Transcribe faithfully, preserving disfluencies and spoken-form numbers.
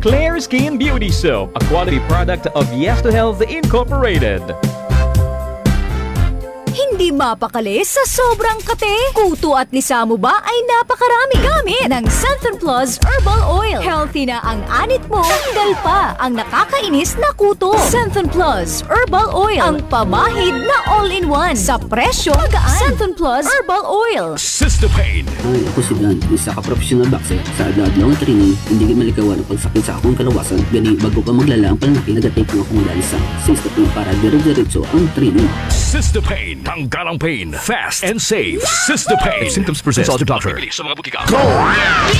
Clear Skin Beauty Soap, a quality product of Yes to Health Incorporated. Hindi mapakali sa sobrang kate. Kuto at lisa mo ba ay napakarami. Gamit ng Centrum Plus Herbal Oil. Healthy na ang anit mo, tanggal pa ang nakakainis na kuto. Centrum Plus Herbal Oil. Ang pamahid na all-in-one. Sa presyo, magaan. Centrum Plus Herbal Oil. Cystopain. Ay, ako si Dan, isa ka professional boxer. Sa adlaw nga training, hindi ka malikawan ang pagsakit sa akong kalawasan. Gani, bago pa maglala ang panlaki, nagatake ng akong lansa. Cystopain para dire-diretso ang training. Cystopain. Tanggal ang pain. Fast and safe. Cystopain. If symptoms persist, consult your doctor. Sa mga butika. Go!